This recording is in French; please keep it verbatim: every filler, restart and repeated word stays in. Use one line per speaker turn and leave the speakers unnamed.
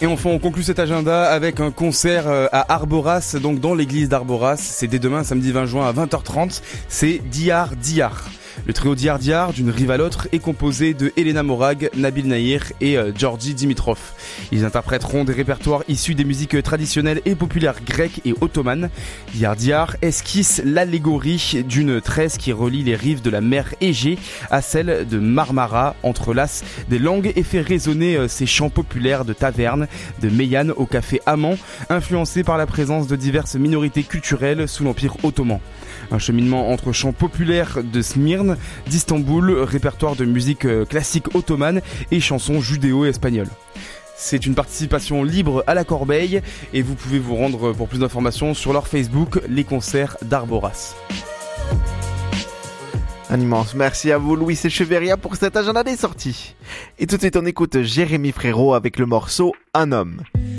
Et enfin, on conclut cet agenda avec un concert à Arboras, donc dans l'église d'Arboras. C'est dès demain, samedi vingt juin à vingt heures trente. C'est Diyar Diyar. Le trio Diyar Diyar, d'une rive à l'autre, est composé de Elena Morag, Nabil Nahir et euh, Georgi Dimitrov. Ils interpréteront des répertoires issus des musiques traditionnelles et populaires grecques et ottomanes. Diyar Diyar esquisse l'allégorie d'une tresse qui relie les rives de la mer Égée à celle de Marmara, entrelace des langues et fait résonner euh, ces chants populaires de taverne, de Meyane au café Amman, influencés par la présence de diverses minorités culturelles sous l'Empire ottoman. Un cheminement entre chants populaires de Smyrne, d'Istanbul, répertoire de musique classique ottomane et chansons judéo-espagnoles. C'est une participation libre à la corbeille et vous pouvez vous rendre pour plus d'informations sur leur Facebook, les concerts d'Arboras.
Un immense merci à vous Louis Echeverria pour cet agenda des sorties. Et tout de suite on écoute Jérémy Frérot avec le morceau Un homme.